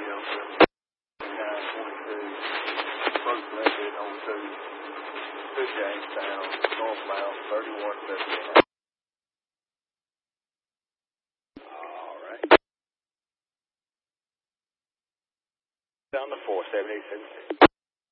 First Limited on to Jamestown, northbound 3158. All right. Down to 47876.